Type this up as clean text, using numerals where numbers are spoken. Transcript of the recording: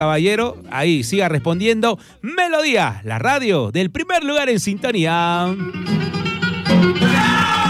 caballero, ahí siga respondiendo. Melodía, la radio del primer lugar en sintonía.